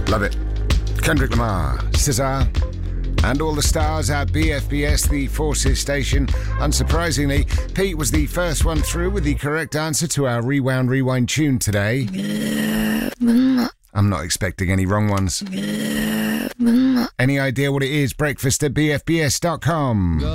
Love it. Kendrick Lamar, SZA, and all the stars at BFBS, the Forces station. Unsurprisingly, Pete was the first one through with the correct answer to our Rewind tune today. I'm not expecting any wrong ones. Any idea what it is? Breakfast at BFBS.com.